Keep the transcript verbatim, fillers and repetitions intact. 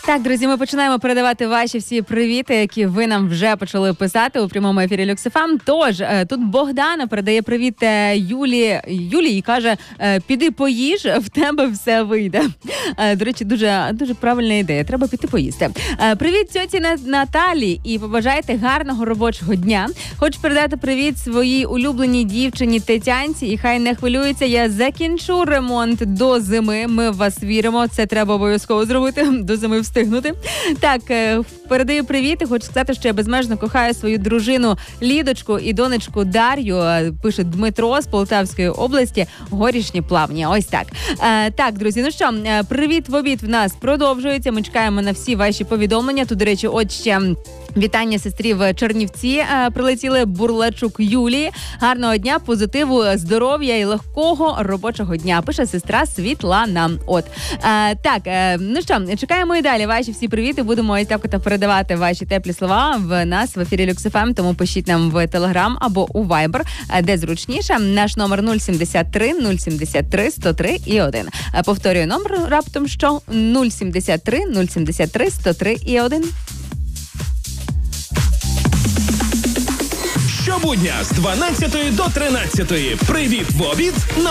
Так, друзі, ми починаємо передавати ваші всі привіти, які ви нам вже почали писати у прямому ефірі Люкс еф ем. Тож, тут Богдана передає привіт Юлі, Юлі і каже, піди поїж, в тебе все вийде. До речі, дуже, дуже правильна ідея, треба піти поїсти. Привіт тьоті Наталі і побажайте гарного робочого дня. Хочу передати привіт своїй улюбленій дівчині Тетянці і хай не хвилюється, я закінчу ремонт до зими, ми в вас віримо, це треба обов'язково зробити, до зими встигнути. Так, передаю привіт і хочу сказати, що я безмежно кохаю свою дружину Лідочку і донечку Дар'ю, пише Дмитро з Полтавської області, горішні плавні. Ось так. Так, друзі, ну що, привіт в обід в нас продовжується, ми чекаємо на всі ваші повідомлення. Тут, до речі, от ще вітання сестрі в Чернівці прилетіли, Бурлачук Юлії. Гарного дня, позитиву, здоров'я і легкого робочого дня, пише сестра Світлана. От. А, так, ну що, чекаємо і далі ваші всі привіти. Будемо ось так от передавати ваші теплі слова в нас в ефірі Люкс еф ем, тому пишіть нам в Телеграм або у Вайбер, де зручніше. Наш номер нуль сімдесят три нуль сімдесят три сто три і один. Повторюю номер раптом, що нуль сімдесят три нуль сімдесят три сто три і один. Щобудня з дванадцятої до тринадцятої. Привіт в обід на